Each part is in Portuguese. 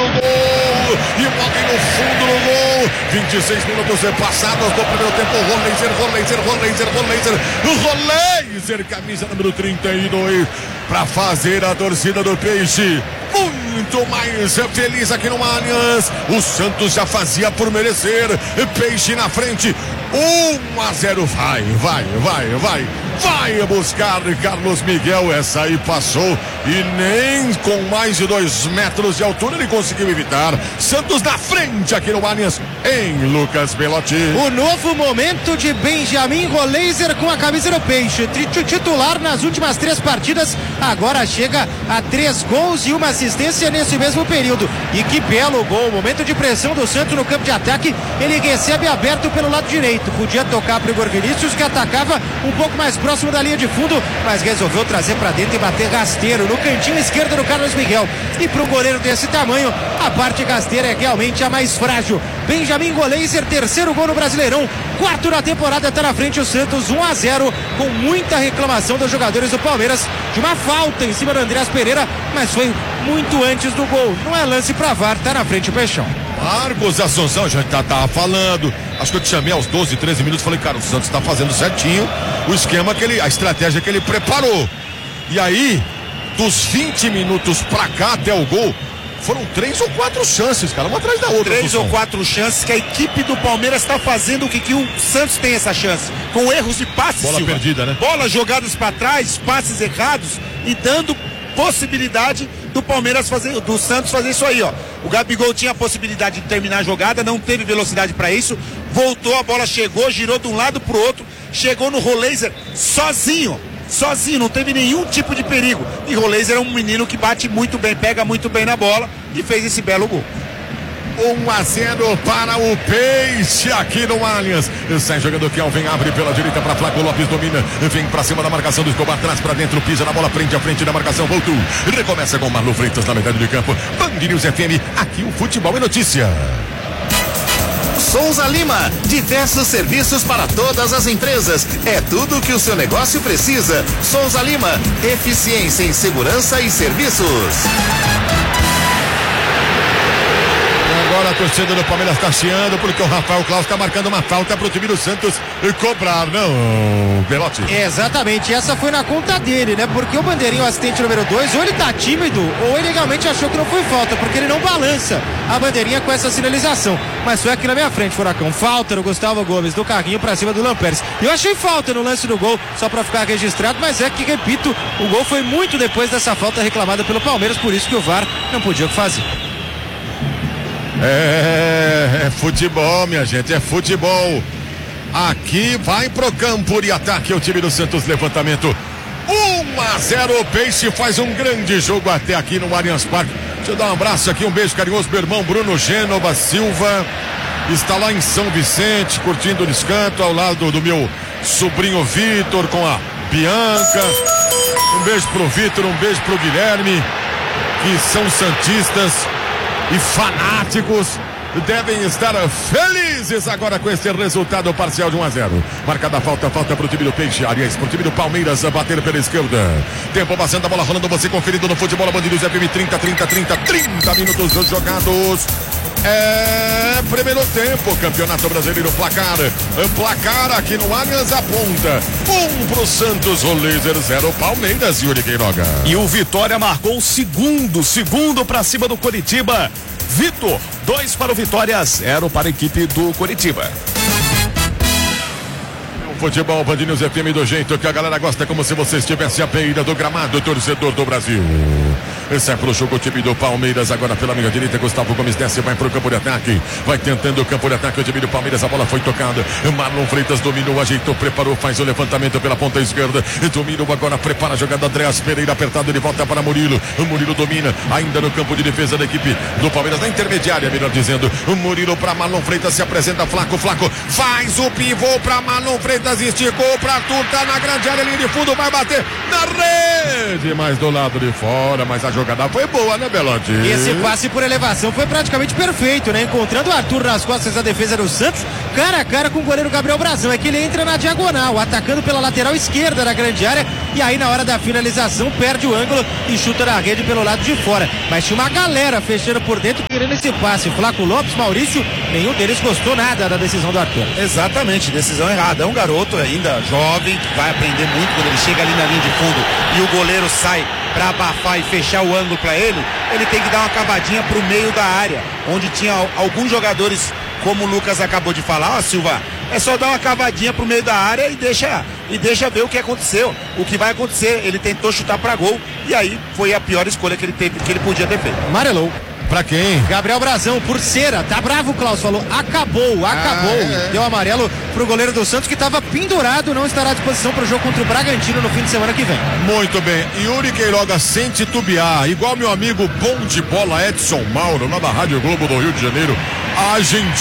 gol e botem no fundo do gol. 26 minutos passados do primeiro tempo. Roleiser, camisa número 32, para fazer a torcida do Peixe muito mais feliz aqui no Allianz. O Santos já fazia por merecer. Peixe na frente, 1-0. Vai buscar Carlos Miguel. Essa aí passou e nem com mais de 2 metros de altura ele conseguiu evitar. Santos na frente aqui no Allianz, em Lucas Belotti. O novo momento de Benjamin Roleiser com a camisa do Peixe, titular nas últimas 3 partidas, agora chega a 3 gols e 1 assistência nesse mesmo período. E que belo gol, momento de pressão do Santos no campo de ataque, ele recebe aberto pelo lado direito, podia tocar para o Igor Vinícius, que atacava um pouco mais próximo da linha de fundo, mas resolveu trazer para dentro e bater rasteiro no cantinho esquerdo do Carlos Miguel. E para um goleiro desse tamanho, a parte rasteira é realmente a mais frágil. Benjamin Roleiser, 3º gol no Brasileirão, 4º na temporada, está na frente o Santos, 1-0, com muita reclamação dos jogadores do Palmeiras de uma falta em cima do Andreas Pereira, mas foi muito antes do gol. Não é lance pra VAR, tá na frente o Peixão. Marcos Assunção, a gente tava falando, acho que eu te chamei aos 12, 13 minutos, falei, cara, o Santos tá fazendo certinho o esquema a estratégia que ele preparou. E aí, dos 20 minutos pra cá até o gol, foram 3 ou 4 chances, cara, uma atrás da outra. 3 ou 4 chances que a equipe do Palmeiras está fazendo o que o Santos tem essa chance, com erros de passes. Bola perdida, né? Bolas jogadas para trás, passes errados e dando possibilidade do Palmeiras fazer, do Santos fazer isso aí, ó. O Gabigol tinha a possibilidade de terminar a jogada, não teve velocidade para isso, voltou, a bola chegou, girou de um lado pro outro, chegou no Roleiser sozinho, não teve nenhum tipo de perigo. E Roleiser é um menino que bate muito bem, pega muito bem na bola e fez esse belo gol. 1-0 para o Peixe aqui no Allianz. Sai jogando Kelvin, abre pela direita para Flávio Lopes, domina, vem para cima da marcação do Escobar, traz para dentro, pisa na bola, prende à frente da marcação, voltou, recomeça com Marlon Freitas na metade do campo. Band News FM, aqui o futebol é notícia. Souza Lima, diversos serviços para todas as empresas. É tudo o que o seu negócio precisa. Souza Lima, eficiência em segurança e serviços. Agora a torcida do Palmeiras está chiando porque o Rafael Claus está marcando uma falta para o time do Santos cobrar, não, Belotti? Exatamente, essa foi na conta dele, né? Porque o bandeirinho, o assistente número 2, ou ele tá tímido, ou ele realmente achou que não foi falta, porque ele não balança a bandeirinha com essa sinalização. Mas foi aqui na minha frente, Furacão. Falta no Gustavo Gomes, do carrinho para cima do Lampérez. Eu achei falta no lance do gol, só para ficar registrado, mas é que, repito, o gol foi muito depois dessa falta reclamada pelo Palmeiras, por isso que o VAR não podia o que fazer. É futebol, minha gente, é futebol. Aqui vai pro campo de ataque o time do Santos, levantamento 1-0, o Peixe faz um grande jogo até aqui no Allianz Parque. Deixa eu dar um abraço aqui, um beijo carinhoso pro meu irmão Bruno Gênova Silva, está lá em São Vicente, curtindo o descanso, ao lado do meu sobrinho Vitor com a Bianca. Um beijo pro Vitor, um beijo pro Guilherme, que são santistas e fanáticos, devem estar felizes agora com esse resultado parcial de 1-0. Marcada a falta pro time do Peixe, aliás, pro time do Palmeiras a bater pela esquerda. Tempo passando, a bola rolando, você conferido no futebol, Band News FM, 30 minutos jogados. É primeiro tempo, Campeonato Brasileiro, placar aqui no Allianz aponta 1 pro Santos, Roleiser 0 Palmeiras, Yuri Queiroga. E o Vitória marcou o segundo pra cima do Coritiba. Vitor, 2 para o Vitória, 0 para a equipe do Coritiba. Futebol, Band News FM, do jeito que a galera gosta, como se você estivesse à beira do gramado, torcedor do Brasil. Esse é pro jogo, o time do Palmeiras, agora pela minha direita, Gustavo Gomes desce, vai pro campo de ataque, vai tentando o campo de ataque, o time do Palmeiras, a bola foi tocada, Marlon Freitas dominou, ajeitou, preparou, faz o levantamento pela ponta esquerda, dominou agora, prepara a jogada, Andreas Pereira apertado, ele volta para Murilo, o Murilo domina, ainda no campo de defesa da equipe do Palmeiras, na intermediária, melhor dizendo, o Murilo para Marlon Freitas, se apresenta, Flaco, faz o pivô para Marlon Freitas, esticou para Arthur, tá na grande área, linha de fundo, vai bater na rede, mas do lado de fora, mas a jogada foi boa, né, Belotti? E esse passe por elevação foi praticamente perfeito, né? Encontrando o Arthur nas costas da defesa do Santos, cara a cara com o goleiro Gabriel Brazão. É que ele entra na diagonal, atacando pela lateral esquerda da grande área, e aí na hora da finalização perde o ângulo e chuta na rede pelo lado de fora. Mas tinha uma galera fechando por dentro querendo esse passe. Flaco Lopes, Maurício, nenhum deles gostou nada da decisão do Arthur. Exatamente, decisão errada. É um garoto ainda jovem que vai aprender muito quando ele chega ali na linha de fundo e o goleiro sai para abafar e fechar o ângulo para ele tem que dar uma cavadinha pro meio da área, onde tinha alguns jogadores, como o Lucas acabou de falar, Silva, é só dar uma cavadinha pro meio da área e deixa ver o que aconteceu, o que vai acontecer. Ele tentou chutar para gol e aí foi a pior escolha que ele podia ter feito. Amarelou. Pra quem? Gabriel Brazão, por cera, tá bravo o Klaus, falou, acabou. Deu amarelo pro goleiro do Santos, que tava pendurado, não estará à disposição pro jogo contra o Bragantino no fim de semana que vem. Muito bem, Yuri Queiroga sem titubear, igual meu amigo bom de bola Edson Mauro, lá da Rádio Globo do Rio de Janeiro, a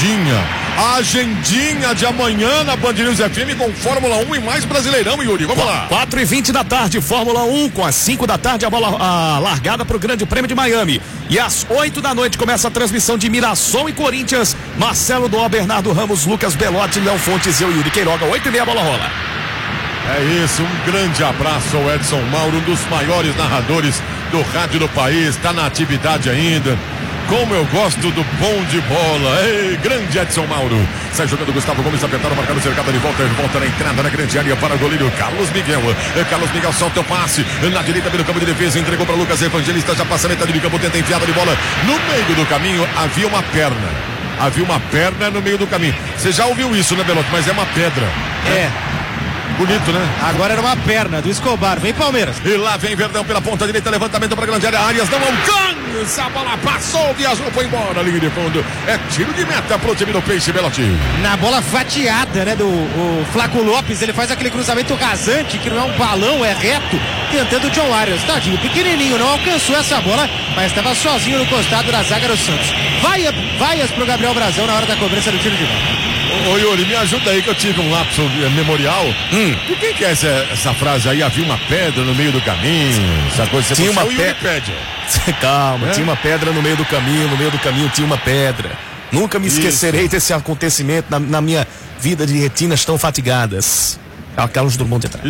agendinha de amanhã na Band News FM com Fórmula 1 e mais Brasileirão, Yuri, vamos lá. 4h20 da tarde, Fórmula 1, com as 5 da tarde a largada pro Grande Prêmio de Miami. E às 8 da noite começa a transmissão de Mirassol e Corinthians. Marcelo Dó, Bernardo Ramos, Lucas Belotti, Léo Fontes, eu e Yuri Queiroga. 8h30 a bola rola. É isso, um grande abraço ao Edson Mauro, um dos maiores narradores do rádio do país, está na atividade ainda. Como eu gosto do bom de bola. Ei, grande Edson Mauro. Sai jogando Gustavo Gomes, apertaram, marcando cercada de volta. Volta na entrada na grande área para o goleiro Carlos Miguel. Carlos Miguel solta o passe na direita pelo campo de defesa. Entregou para Lucas Evangelista. Já passa a metade de campo, tenta enfiada de bola. No meio do caminho havia uma perna. Havia uma perna no meio do caminho. Você já ouviu isso, né, Belotti? Mas é uma pedra. É. Bonito, né? Agora era uma perna do Escobar. Vem Palmeiras. E lá vem Verdão pela ponta direita. Levantamento para a grande área. Arias não alcança. A bola passou, viajou, foi embora. Linha de fundo. É tiro de meta pro time do Peixe, Belotti. Na bola fatiada, né? Do Flaco Lopes. Ele faz aquele cruzamento rasante, que não é um balão, é reto. Tentando o John Arias. Tadinho, pequenininho. Não alcançou essa bola, mas estava sozinho no costado da zaga do Santos. Vaias pro Gabriel Brazão na hora da cobrança do tiro de meta. Ô Yuri, me ajuda aí que eu tive um lapso memorial. Por que é essa frase aí? Havia uma pedra no meio do caminho. Essa coisa, tinha uma pedra. Calma, tinha uma pedra no meio do caminho tinha uma pedra. Nunca me esquecerei desse acontecimento na minha vida de retinas tão fatigadas. Carlos Drummond de trás.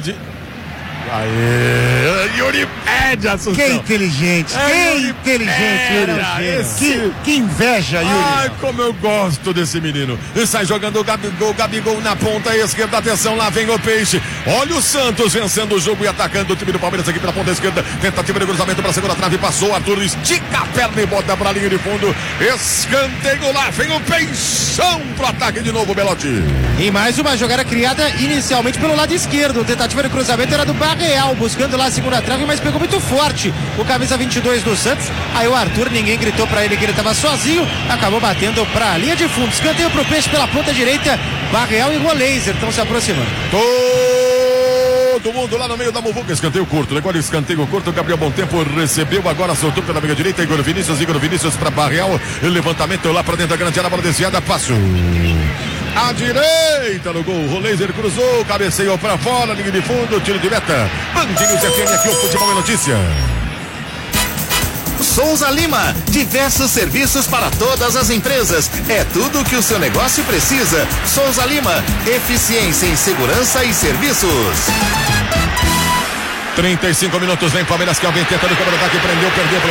Aê, Yuri pede, Assunção. Que inteligente, Yuri. Que inveja, Yuri. Ai, como eu gosto desse menino. E sai jogando o Gabigol na ponta esquerda. Atenção, lá vem o Peixe. Olha o Santos vencendo o jogo e atacando o time do Palmeiras aqui pela ponta esquerda. Tentativa de cruzamento para a segunda trave. Passou, Arthur estica a perna e bota para a linha de fundo. Escanteio, lá vem o Peixão pro ataque de novo, Belotti. E mais uma jogada criada inicialmente pelo lado esquerdo. Tentativa de cruzamento era do Barreal, buscando lá a segunda trave, mas pegou muito forte o camisa 22 do Santos. Aí o Arthur, ninguém gritou pra ele que ele estava sozinho, acabou batendo pra linha de fundo. Escanteio pro Peixe pela ponta direita. Barreal e Roleiser estão se aproximando. Todo mundo lá no meio da muvuca. Escanteio curto, agora escanteio curto. Gabriel Bom Tempo recebeu, agora soltou pela meia direita. Igor Vinícius para Barreal. Levantamento lá pra dentro da grande área, bola desviada, passou. À direita no gol, Roleiser cruzou, cabeceou para fora, linha de fundo, tiro de meta. Band News FM, aqui o Futebol é Notícia. Souza Lima, diversos serviços para todas as empresas. É tudo o que o seu negócio precisa. Souza Lima, eficiência em segurança e serviços. 35 minutos, vem Palmeiras, Calvin tenta no câmera do ataque, perdeu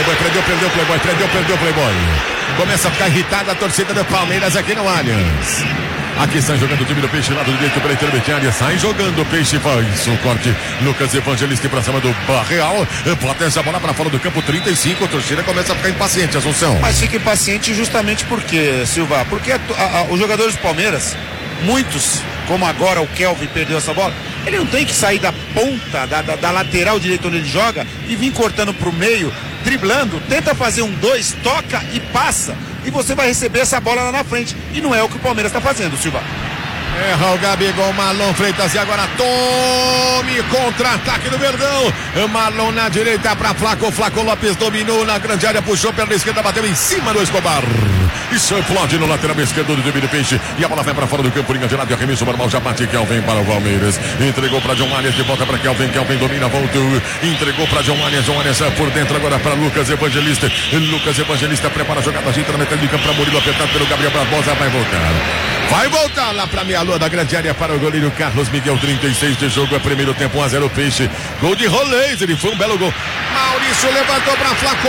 o Playboy. Começa a ficar irritada a torcida do Palmeiras aqui no Allianz. Aqui está jogando o time do Peixe, lado direito pela intermediária, sai jogando o Peixe, faz o corte, Lucas Evangelista para cima do Barreal, bota essa bola para fora do campo, 35, a torcida começa a ficar impaciente, Assunção. Mas fica impaciente justamente porque, Silva, porque os jogadores do Palmeiras, muitos, como agora o Kelvin perdeu essa bola, ele não tem que sair da ponta, da lateral direita onde ele joga e vir cortando pro meio, driblando, tenta fazer 1-2, toca e passa. E você vai receber essa bola lá na frente. E não é o que o Palmeiras está fazendo, Silva. Erra o Gabigol, Marlon Freitas e agora tome contra-ataque do Verdão. Marlon na direita para Flaco Lopes dominou na grande área, puxou perna esquerda, bateu em cima do Escobar. explode no lateral esquerdo do time do Peixe. E a bola vai para fora do campo, linha de lado, arremesso normal, já bate Kelvin para o Palmeiras. Entregou para John Arias, de volta para Kelvin. Kelvin domina, voltou. Entregou para John Arias por dentro agora para Lucas Evangelista. Lucas Evangelista prepara a jogada, ajeita na metade de campo para Murilo, apertado pelo Gabriel Barbosa. Vai voltar. Vai voltar lá para a meia lua da grande área para o goleiro Carlos Miguel. 36 de jogo, é primeiro tempo, 1-0 Peixe. Gol de Rolês, ele foi um belo gol. Maurício levantou para Flaco.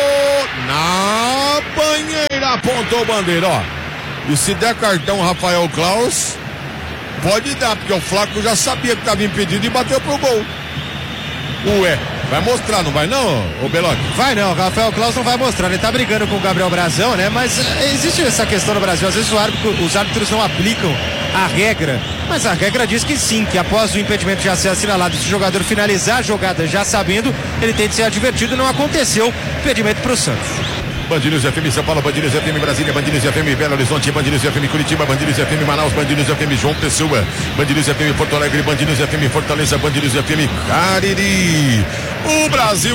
Na banheira, apontou o bandeira, ó. E se der cartão Rafael Klaus, pode dar, porque o Flaco já sabia que estava impedido e bateu pro gol. Ué, vai mostrar, não vai não, ô Belotti? Vai não, Rafael Klaus não vai mostrar, ele tá brigando com o Gabriel Brazão, né? Mas existe essa questão no Brasil, às vezes os árbitros não aplicam a regra, mas a regra diz que sim, que após o impedimento já ser assinalado, se o jogador finalizar a jogada já sabendo, ele tem de ser advertido. Não aconteceu, impedimento pro Santos. Band News FM São Paulo, Band News FM Brasília, Band News FM Belo Horizonte, Band News FM Curitiba, Band News FM Manaus, Band News FM João Pessoa, Band News FM Porto Alegre, Band News FM Fortaleza, Band News FM Cariri. O Brasil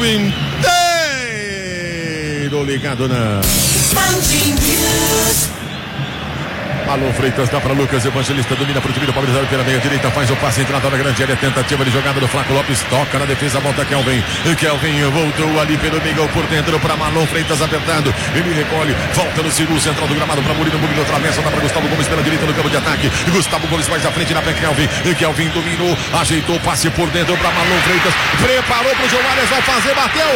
inteiro ligado na Band News. Alô Freitas, dá para Lucas Evangelista, domina para o time do Palmeiras pela meia direita, faz o passe, entrada na grande área, tentativa de jogada do Flaco Lopes, toca na defesa, volta Kelvin voltou ali pelo Miguel por dentro para Marlon Freitas apertado, ele recolhe, volta no círculo central do gramado para Murilo, travessa, dá para Gustavo Gomes pela direita no campo de ataque, Gustavo Gomes mais à frente na pé Kelvin dominou, ajeitou o passe por dentro para Marlon Freitas, preparou para o João Arias, vai fazer, bateu,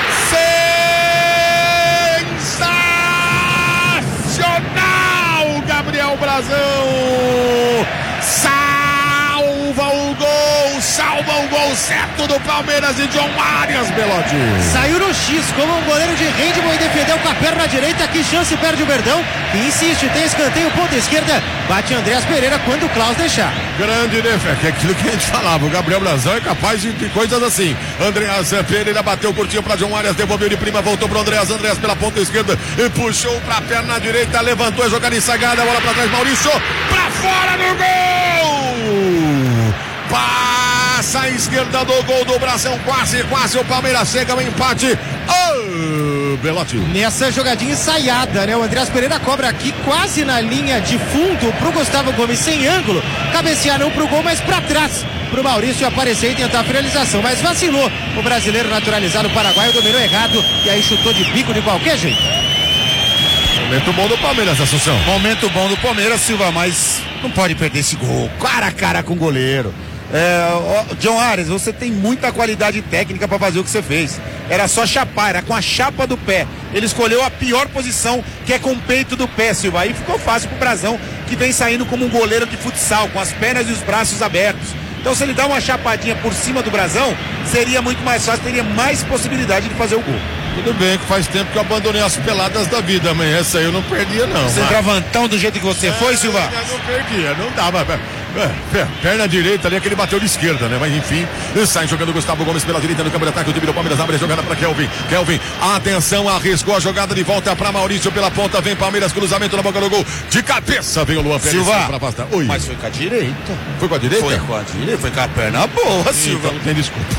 sensacional, Gabriel Brazão, salva o gol certo do Palmeiras e John Arias, Belotti. Saiu no X, como um goleiro de handball e defendeu com a perna direita, que chance perde o Verdão, e insiste, tem escanteio, ponta esquerda, bate Andreas Pereira quando o Klaus deixar. Grande defesa, que é aquilo que a gente falava, o Gabriel Brazão é capaz de coisas assim. Andreas Pereira bateu curtinho para John Arias, devolveu de prima, voltou para Andreas pela ponta esquerda, e puxou para a perna direita, levantou a jogada ensagada, bola para trás, Maurício, para fora do gol! Passa a esquerda do gol do Brasil, quase o Palmeiras chega ao empate. Belotti. Nessa jogadinha ensaiada, né? O Andreas Pereira cobra aqui quase na linha de fundo pro Gustavo Gomes, sem ângulo, cabecear não pro gol, mas pra trás, pro Maurício aparecer e tentar a finalização, mas vacilou o brasileiro naturalizado paraguaio, dominou errado e aí chutou de bico de qualquer jeito. Momento bom do Palmeiras, Assunção. Momento bom do Palmeiras, Silva, mas não pode perder esse gol, cara a cara com o goleiro. John Arias, você tem muita qualidade técnica para fazer o que você fez. Era só chapar, era com a chapa do pé. Ele escolheu a pior posição, que é com o peito do pé, Silva. Aí ficou fácil pro Brazão, que vem saindo como um goleiro de futsal, com as pernas e os braços abertos. Então, se ele dá uma chapadinha por cima do Brazão, seria muito mais fácil, teria mais possibilidade de fazer o gol. Tudo bem que faz tempo que eu abandonei as peladas da vida, mas essa aí eu não perdia não. Centroavantão do jeito que você foi, Silva? Eu não perdia, não dava. Perna direita ali, aquele bateu de esquerda, né? Mas enfim, sai jogando Gustavo Gomes pela direita no campo de ataque, o time do Palmeiras abre a jogada para Kelvin, atenção, arriscou a jogada de volta para Maurício pela ponta, vem Palmeiras, cruzamento na boca do gol, de cabeça vem o Luan Pérez. Silva, para afastar. Oi. Mas foi com a direita. Foi com a direita? Foi com a direita, foi com a perna boa, Silva. Então não tem desculpa.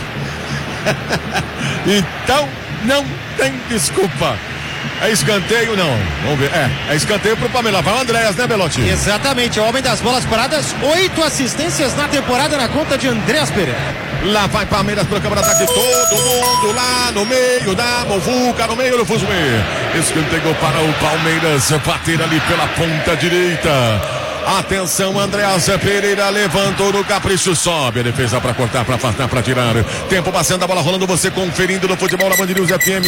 Então não tem desculpa. É escanteio, não. Vamos ver. É escanteio pro Palmeiras. Vai o Andreas, né, Belotti? Exatamente, é o homem das bolas paradas. 8 assistências na temporada na conta de Andreas Pereira. Lá vai Palmeiras pro campo de ataque. Todo mundo lá no meio da muvuca, no meio do Fusumê. Escanteio para o Palmeiras bater ali pela ponta direita. Atenção, Andreas Pereira levantou no capricho, sobe a defesa para cortar, para afastar, para tirar. Tempo passando, a bola rolando, você conferindo no futebol da Band News FM.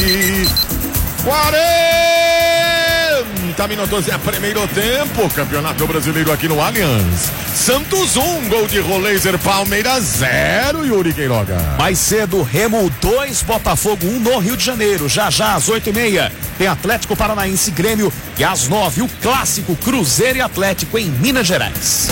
40 minutos é primeiro tempo, Campeonato Brasileiro aqui no Allianz. Santos 1, gol de Roleiser, Palmeiras 0, Yuri Queiroga. Mais cedo, Remo 2, Botafogo 1 no Rio de Janeiro. Já às 8h30 tem Atlético Paranaense Grêmio e às 9 o clássico Cruzeiro e Atlético em Minas Gerais.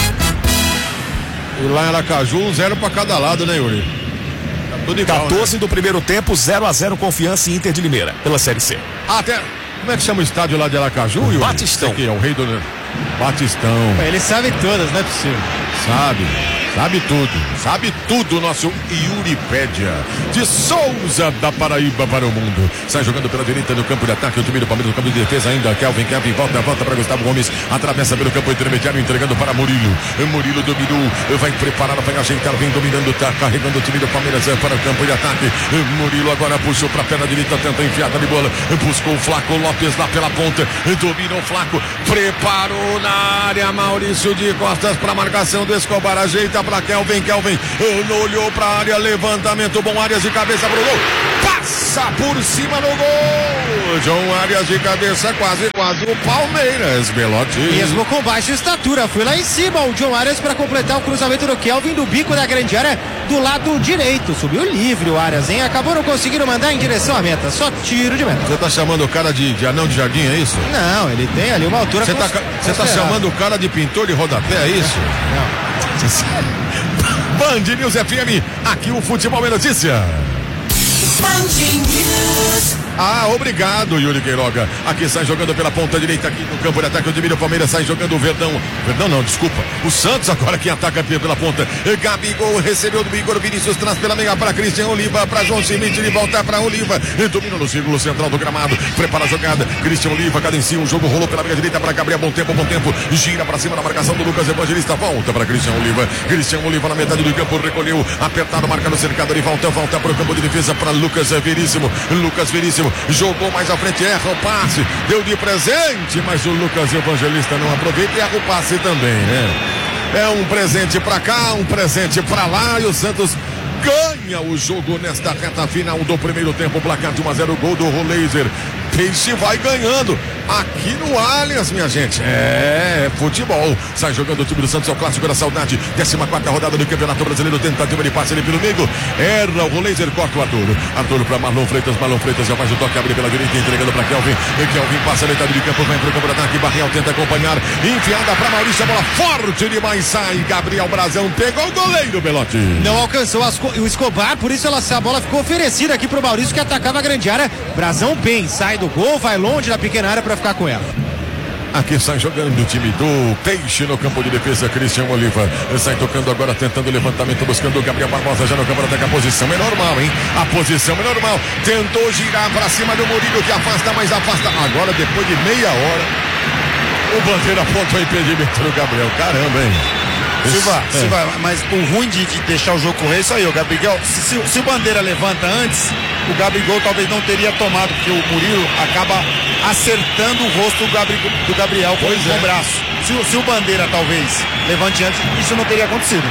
E lá em Aracaju, 0 para cada lado, né, Yuri? Tá tudo igual, 14 né? do primeiro tempo, 0-0 Confiança e Inter de Limeira pela Série C. Até, como é que chama o estádio lá de Aracaju, Yuri? Batistão. Aqui é o rei do Batistão. Ele sabe todas, não é possível. Sabe? Sabe tudo, nosso Yuripédia de Souza da Paraíba para o mundo. Sai jogando pela direita no campo de ataque, o time do Palmeiras no campo de defesa ainda. Kelvin volta para Gustavo Gomes, atravessa pelo campo intermediário, entregando para Murilo. Murilo dominou, vai preparar, vai ajeitar, vem dominando, tá carregando o time do Palmeiras para o campo de ataque. Murilo agora puxou para a perna direita, tenta enfiada de bola, buscou o Flaco Lopes lá pela ponta, dominou o Flaco, preparou na área, Maurício de costas para a marcação do Escobar, ajeita para Kelvin, olhou para a área, levantamento bom, Arias de cabeça pro gol, passa por cima no gol, John Arias de cabeça, quase o Palmeiras, Belotti. Mesmo com baixa estatura, foi lá em cima o John Arias para completar o cruzamento do Kelvin do bico da grande área do lado direito, subiu livre o Arias, hein? Acabou não conseguindo mandar em direção à meta, só tiro de meta. Você tá chamando o cara de anão de jardim, é isso? Não, ele tem ali uma altura. Você tá chamando o cara de pintor de rodapé, é isso? Não. Band News FM, aqui o futebol é notícia. Band News. Obrigado, Yuri Queiroga. Aqui sai jogando pela ponta direita aqui no campo de ataque. O time do Palmeiras sai jogando o Verdão não, desculpa. O Santos agora quem ataca pela ponta. Gabigol recebeu do Igor Vinícius, traz pela meia para Christian Oliva, para João Schmidt, de volta para Oliva. Domina no círculo central do gramado. Prepara a jogada. Christian Oliva cadencia o jogo, rolou pela meia direita para Gabriel. Bom tempo. Gira para cima da marcação do Lucas Evangelista. Volta para Christian Oliva. Christian Oliva na metade do campo, recolheu, apertado, marca no cercado. Ele volta para o campo de defesa para Lucas Veríssimo. Jogou mais à frente, erra o passe, deu de presente, mas o Lucas Evangelista não aproveita e erra o passe também, né? É um presente pra cá, um presente pra lá, e o Santos ganha o jogo nesta reta final do primeiro tempo, placar de 1-0, gol do Roleiser. Peixe vai ganhando aqui no Allianz, minha gente. É futebol. Sai jogando o time do Santos, é o clássico da saudade. 14ª rodada do Campeonato Brasileiro. Tentativa de passe ali pelo meio. Erra o Roleiser, corta o Arthur para Marlon Freitas já faz o toque, abre pela direita, entregando para Kelvin. Kelvin passa a metade de campo, vem pro campo de ataque. Barrial tenta acompanhar. Enfiada para Maurício, a bola forte demais. Sai Gabriel Brazão, pegou o goleiro, Belotti. Não alcançou o Escobar, por isso a bola ficou oferecida aqui pro Maurício, que atacava a grande área. Brazão bem, sai do gol, vai longe da pequena área para ficar com ela. Aqui sai jogando o time do Peixe no campo de defesa, Christian Oliva. Sai tocando agora, tentando o levantamento, buscando o Gabriel Barbosa já no campo de ataque. A posição é normal, hein? A posição é normal. Tentou girar para cima do Murilo, que afasta, mas afasta. Agora, depois de meia hora, o Bandeira apontou o impedimento do Gabriel. Caramba, hein? Silva, mas o ruim de deixar o jogo correr é isso aí, o Gabigol. Se o Bandeira levanta antes, o Gabigol talvez não teria tomado, porque o Murilo acaba acertando o rosto do Gabriel com o braço. Se o Bandeira talvez levante antes, isso não teria acontecido.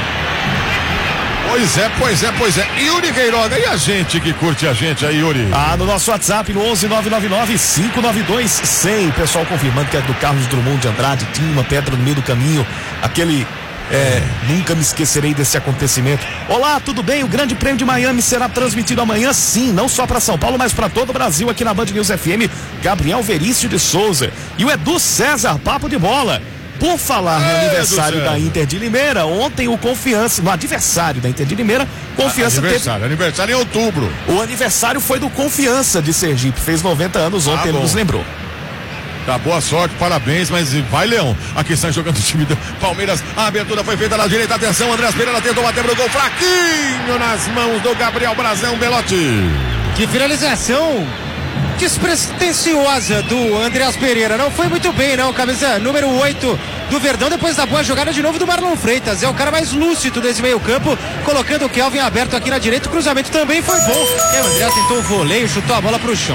Pois é. Yuri Queiroga, e a gente que curte a gente aí, Yuri? No nosso WhatsApp, no 11-999-592-100. Pessoal confirmando que é do Carlos Drummond de Andrade. Tinha uma pedra no meio do caminho. Nunca me esquecerei desse acontecimento. Olá, tudo bem? O Grande Prêmio de Miami será transmitido amanhã, sim, não só para São Paulo, mas para todo o Brasil, aqui na Band News FM. Gabriel Verício de Souza e o Edu César, papo de bola. Por falar no aniversário da Inter de Limeira, ontem o Confiança, no adversário da Inter de Limeira, Confiança aniversário em outubro. O aniversário foi do Confiança de Sergipe, fez 90 anos ontem, ele nos lembrou. Tá, boa sorte, parabéns, mas vai, Leão. Aqui está jogando o time do Palmeiras. A abertura foi feita na direita. Atenção, Andrés Pereira tentou bater pro gol. Fraquinho nas mãos do Gabriel Brazão, Belotti. Que finalização despretensiosa do Andrés Pereira. Não foi muito bem, não. Camisa número 8 do Verdão, depois da boa jogada de novo do Marlon Freitas. É o cara mais lúcido desse meio campo, colocando o Kelvin aberto aqui na direita. O cruzamento também foi bom. E o Andrés tentou o voleio, chutou a bola pro chão.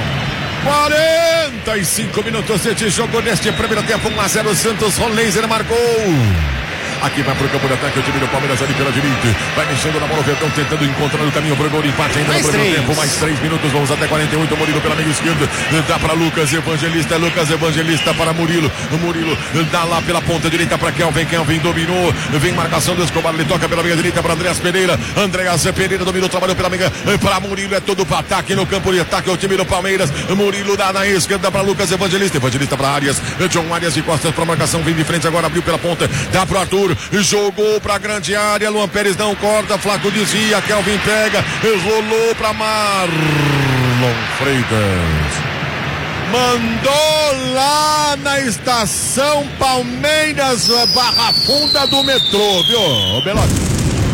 45 minutos de jogo neste primeiro tempo. 1-0, Santos. Roleiser marcou. Aqui vai pro campo de ataque o time do Palmeiras ali pela direita. Vai mexendo na bola, o Verdão tentando encontrar o caminho pro gol de empate ainda no primeiro tempo. Mais 3 minutos, vamos até 48. Murilo pela meia esquerda. Dá para Lucas Evangelista. Lucas Evangelista para Murilo. Murilo dá lá pela ponta direita para Kelvin. Kelvin dominou. Vem marcação do Escobar. Ele toca pela meia direita para Andrés Pereira. Andrés Pereira dominou, trabalhou pela meia para Murilo. É todo para ataque no campo de ataque. O time do Palmeiras. Murilo dá na esquerda para Lucas Evangelista. Evangelista para Arias. John Arias de costas para marcação. Vem de frente agora, abriu pela ponta. Dá pro Arthur. Jogou pra grande área, Luan Pérez não corta, Flaco desvia, Kelvin pega, rolou pra Marlon Freitas. Mandou lá na estação Palmeiras, Barra Funda do metrô, viu, Belotti?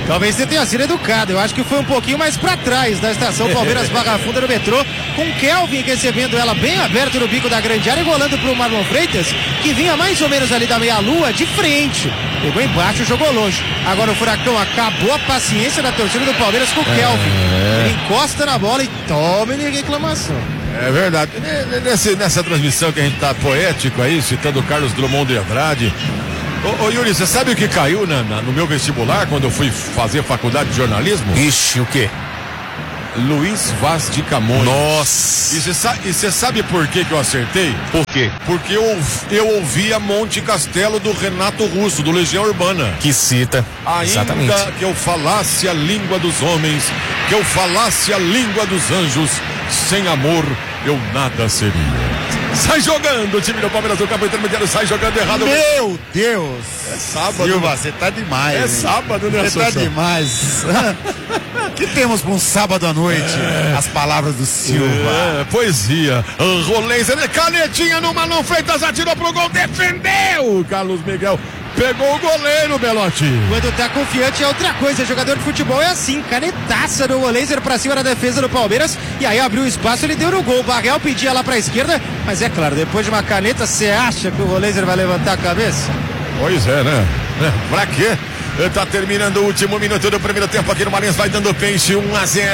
Talvez você tenha sido educado, eu acho que foi um pouquinho mais pra trás da estação Palmeiras Barra Funda no metrô, com Kelvin recebendo ela bem aberto no bico da grande área e rolando pro Marlon Freitas, que vinha mais ou menos ali da meia-lua de frente. Pegou embaixo e jogou longe. Agora o Furacão acabou a paciência da torcida do Palmeiras com o Kelvin. Ele encosta na bola e toma ele reclamação. É verdade. Nessa transmissão que a gente tá poético aí, citando o Carlos Drummond de Andrade. Ô Yuri, você sabe o que caiu no meu vestibular quando eu fui fazer faculdade de jornalismo? Ixi, o quê? Luiz Vaz de Camões. Nossa. E você sabe por que eu acertei? Por quê? Porque eu ouvia Monte Castelo do Renato Russo, do Legião Urbana. Que cita. Ainda Exatamente. que eu falasse a língua dos homens, que eu falasse a língua dos anjos, sem amor eu nada seria. Sai jogando o time do Palmeiras do campo intermediário, sai jogando errado. Meu Deus! É sábado. Silva, você tá demais. É hein? sábado, né, Você tá Assunção? demais. O que temos para um sábado à noite? As palavras do Silva. Poesia. Laser, canetinha no Marlon Freitas, atirou pro gol, defendeu. Carlos Miguel pegou o goleiro, Belotti. Quando tá confiante é outra coisa, jogador de futebol é assim, canetaça do Laser pra cima da defesa do Palmeiras, e aí abriu espaço, ele deu no gol. O Barrel pedia lá pra esquerda, mas é claro, depois de uma caneta, você acha que o Laser vai levantar a cabeça? Pois é, né? Pra quê? Tá terminando o último minuto do primeiro tempo aqui no Marins, vai dando peixe, 1-0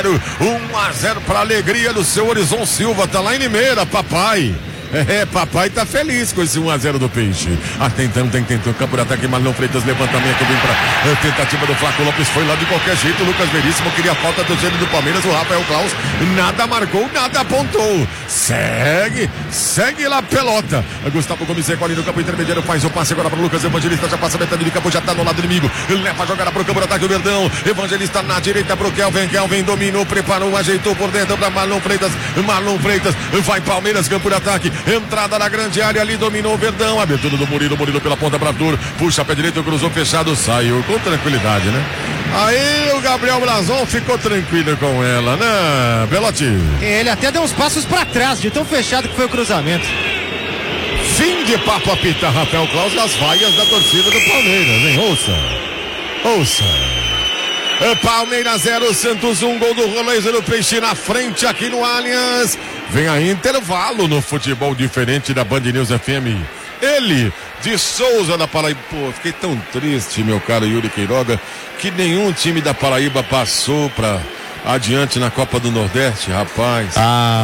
pra alegria do seu Horizon Silva, tá lá em Limeira, papai. Papai tá feliz com esse 1-0 do Peixe. Tentando, campo de ataque, Marlon Freitas, levantamento, vem pra tentativa do Flaco Lopes, foi lá de qualquer jeito, o Lucas Veríssimo queria a falta do gênero do Palmeiras, o Rafael Klaus nada marcou, nada apontou. Segue lá pelota. Gustavo Gomes ali no campo intermediário, faz o passe agora pro Lucas Evangelista, já passa metade de campo, já tá no lado inimigo, leva a jogada pro campo de ataque, o Verdão, Evangelista na direita pro Kelvin dominou, preparou, ajeitou por dentro pra Marlon Freitas, vai Palmeiras, campo de ataque, entrada na grande área ali, dominou o Verdão, abertura do Murilo pela ponta pra Arthur, puxa pé direito, cruzou fechado, saiu com tranquilidade, né? Aí o Gabriel Brazon ficou tranquilo com ela, né, Belotti? Ele até deu uns passos pra trás, de tão fechado que foi o cruzamento. Fim de papo, apita Rafael Klaus e as vaias da torcida do Palmeiras, hein? Ouça. Palmeiras 0, Santos 1, gol do Laser do Peixe na frente aqui no Allianz. Vem aí intervalo no futebol diferente da Band News FM. Ele, de Souza da Paraíba. Pô, fiquei tão triste, meu caro Yuri Queiroga, que nenhum time da Paraíba passou pra adiante na Copa do Nordeste, rapaz.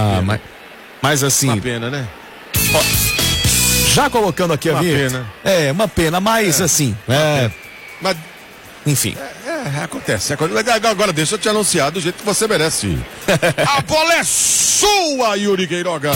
Mas assim. Uma pena, né? Ó, já colocando aqui Uma a vinheta. pena. Uma pena, mas assim. Mas Enfim. acontece. Agora deixa eu te anunciar do jeito que você merece. A bola é sua, Yuri Queiroga.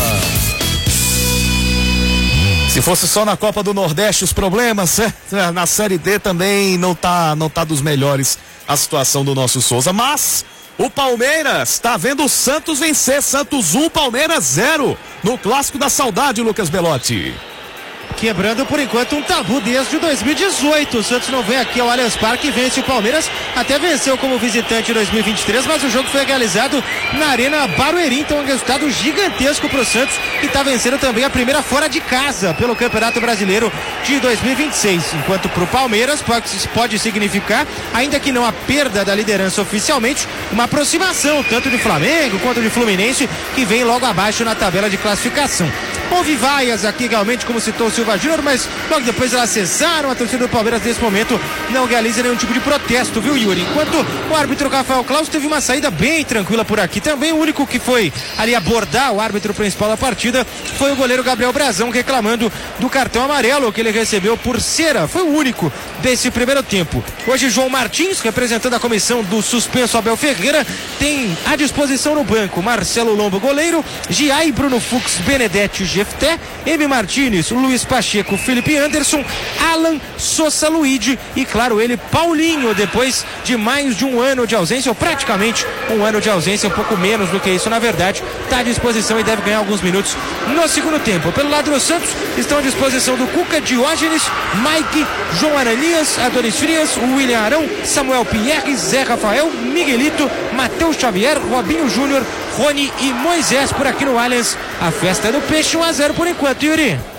Se fosse só na Copa do Nordeste os problemas, na Série D também não tá dos melhores a situação do nosso Souza, mas o Palmeiras tá vendo o Santos vencer, Santos 1, Palmeiras 0, no Clássico da Saudade, Lucas Belotti. Quebrando por enquanto um tabu desde 2018. O Santos não vem aqui ao Allianz Parque e vence o Palmeiras. Até venceu como visitante em 2023, mas o jogo foi realizado na Arena Barueri. Então um resultado gigantesco para o Santos, que está vencendo também a primeira fora de casa pelo Campeonato Brasileiro de 2026. Enquanto para o Palmeiras pode significar, ainda que não a perda da liderança oficialmente, uma aproximação tanto de Flamengo quanto de Fluminense, que vem logo abaixo na tabela de classificação. Houve vaias aqui realmente, como citou o Silva Júnior, mas logo depois elas cessaram. A torcida do Palmeiras nesse momento não realiza nenhum tipo de protesto, viu, Yuri? Enquanto o árbitro Rafael Klaus teve uma saída bem tranquila por aqui também. O único que foi ali abordar o árbitro principal da partida foi o goleiro Gabriel Brazão, reclamando do cartão amarelo que ele recebeu por cera. Foi o único desse primeiro tempo. Hoje João Martins, representando a comissão do suspenso Abel Ferreira, tem à disposição no banco Marcelo Lombo, goleiro, Giai, Bruno Fux, Benedetti, Jefté, M. Martins, Luiz Pacheco, Felipe Anderson, Alan, Sousa, Luigi e, claro, ele, Paulinho, depois de mais de um ano de ausência, ou praticamente um ano de ausência, um pouco menos do que isso, na verdade, está à disposição e deve ganhar alguns minutos no segundo tempo. Pelo lado do Santos, estão à disposição do Cuca, Diógenes, Mike, João Aranias, Adonis Frias, William Arão, Samuel Pierre, Zé Rafael, Miguelito, Matheus Xavier, Robinho Júnior, Rony e Moisés por aqui no Allianz. A festa é do Peixe, 1-0 por enquanto, Yuri.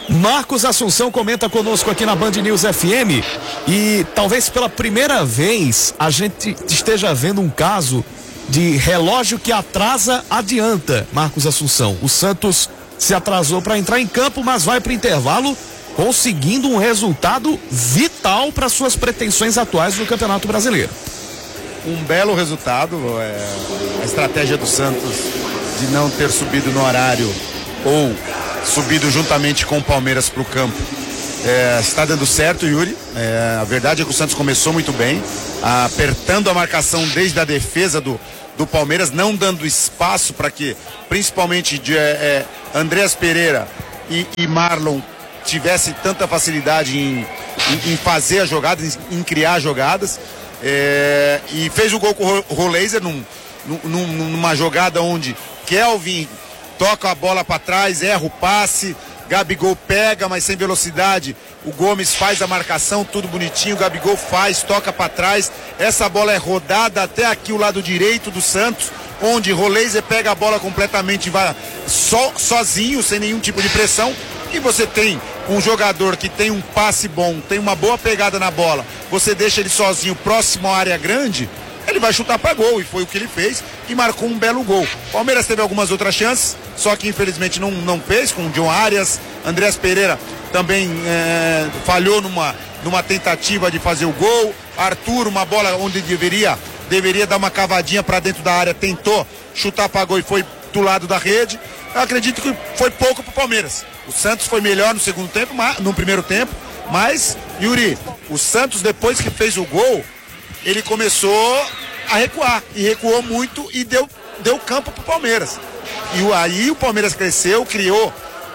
Marcos Assunção comenta conosco aqui na Band News FM e talvez pela primeira vez a gente esteja vendo um caso de relógio que atrasa, adianta, Marcos Assunção. O Santos se atrasou para entrar em campo, mas vai para o intervalo conseguindo um resultado vital para suas pretensões atuais no Campeonato Brasileiro. Um belo resultado, a estratégia do Santos de não ter subido no horário ou subido juntamente com o Palmeiras para o campo. Está dando certo, Yuri. A verdade é que o Santos começou muito bem, apertando a marcação desde a defesa do Palmeiras, não dando espaço para que, principalmente, Andreas Pereira e Marlon tivessem tanta facilidade em fazer as jogadas, em criar jogadas. E fez o gol com o Roleiser numa jogada onde Kelvin toca a bola para trás, erra o passe, Gabigol pega, mas sem velocidade. O Gomes faz a marcação, tudo bonitinho. O Gabigol faz, toca para trás. Essa bola é rodada até aqui o lado direito do Santos, onde Roleiser pega a bola completamente sozinho, sem nenhum tipo de pressão. E você tem um jogador que tem um passe bom, tem uma boa pegada na bola, você deixa ele sozinho próximo à área grande, ele vai chutar para gol, e foi o que ele fez e marcou um belo gol. Palmeiras teve algumas outras chances, só que infelizmente não fez, com o John Arias. Andreas Pereira também falhou numa tentativa de fazer o gol. Arthur, uma bola onde deveria dar uma cavadinha para dentro da área, tentou chutar para gol e foi do lado da rede. Eu acredito que foi pouco pro Palmeiras. O Santos foi melhor no segundo tempo, no primeiro tempo, mas, Yuri, o Santos, depois que fez o gol, ele começou a recuar, e recuou muito e deu campo pro Palmeiras. E aí o Palmeiras cresceu, criou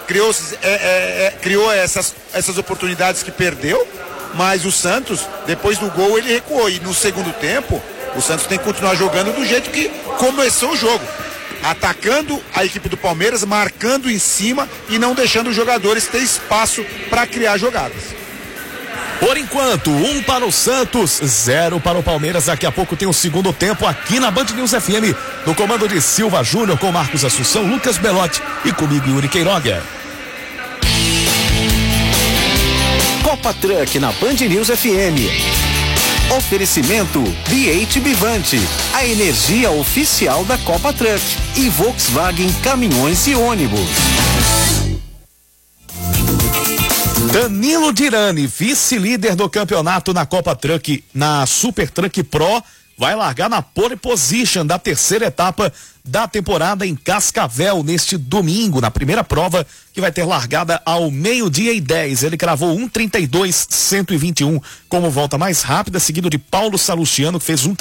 essas oportunidades que perdeu, mas o Santos, depois do gol, ele recuou. E no segundo tempo, o Santos tem que continuar jogando do jeito que começou o jogo, atacando a equipe do Palmeiras, marcando em cima e não deixando os jogadores ter espaço para criar jogadas. Por enquanto, 1 para o Santos, 0 para o Palmeiras. Daqui a pouco tem o segundo tempo aqui na Band News FM, no comando de Silva Júnior, com Marcos Assunção, Lucas Belotti e comigo, Yuri Queiroga. Copa Truck na Band News FM. Oferecimento BH Bivante, a energia oficial da Copa Truck, e Volkswagen Caminhões e Ônibus. Danilo Dirani, vice-líder do campeonato na Copa Truck, na Super Truck Pro, vai largar na pole position da terceira etapa da temporada em Cascavel neste domingo, na primeira prova, que vai ter largada ao 12:10. Ele cravou 1:32.121 como volta mais rápida, seguido de Paulo Salustiano, que fez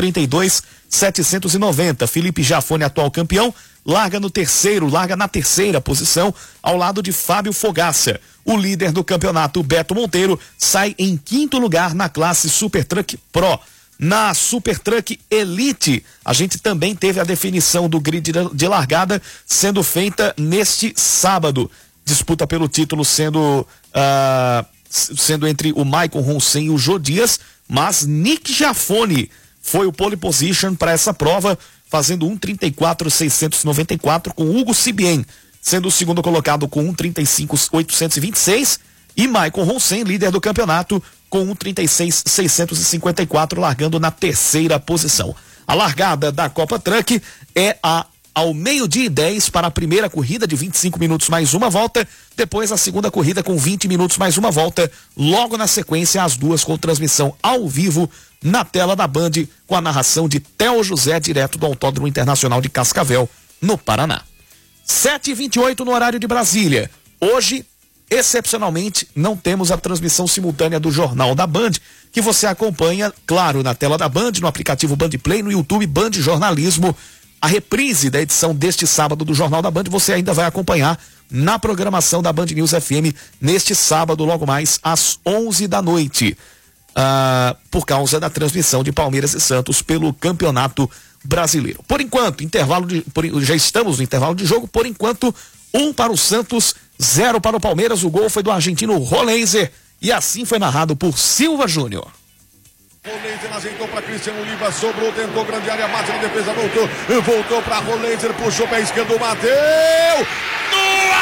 1:32.790. Felipe Jafone, atual campeão, larga na terceira posição, ao lado de Fábio Fogaça. O líder do campeonato, Beto Monteiro, sai em quinto lugar na classe Super Truck Pro. Na Super Truck Elite, a gente também teve a definição do grid de largada sendo feita neste sábado. Disputa pelo título sendo entre o Maicon Ronsen e o Jô Dias, mas Nick Jafone foi o pole position para essa prova, fazendo 1:34.694, com Hugo Sibien sendo o segundo colocado com 1:35.826, e Maicon Ronsen, líder do campeonato, com 1:36.654, largando na terceira posição. A largada da Copa Truck é ao 12:10 para a primeira corrida de 25 minutos mais uma volta, depois a segunda corrida com 20 minutos mais uma volta, logo na sequência as duas com transmissão ao vivo na tela da Band, com a narração de Theo José, direto do Autódromo Internacional de Cascavel, no Paraná. 7h28 no horário de Brasília. Hoje, excepcionalmente, não temos a transmissão simultânea do Jornal da Band, que você acompanha, claro, na tela da Band, no aplicativo Band Play, no YouTube Band Jornalismo. A reprise da edição deste sábado do Jornal da Band você ainda vai acompanhar na programação da Band News FM neste sábado, logo mais às 11 da noite, por causa da transmissão de Palmeiras e Santos pelo Campeonato Brasileiro. Por enquanto, já estamos no intervalo de jogo. Por enquanto, 1 para o Santos, 0 para o Palmeiras. O gol foi do argentino Roleiser e assim foi narrado por Silva Júnior. Roleiser ajeitou para Cristiano Oliva, sobrou, tentou grande área, bate na defesa, voltou para Roleiser, puxou pé esquerdo, bateu!